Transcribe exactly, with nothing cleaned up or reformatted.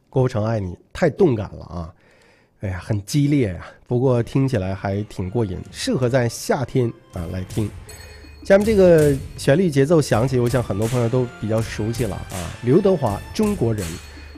郭富城爱你太动感了啊，哎呀，很激烈呀、啊，不过听起来还挺过瘾，适合在夏天啊来听。下面这个旋律节奏响起，我想很多朋友都比较熟悉了啊，刘德华《中国人》。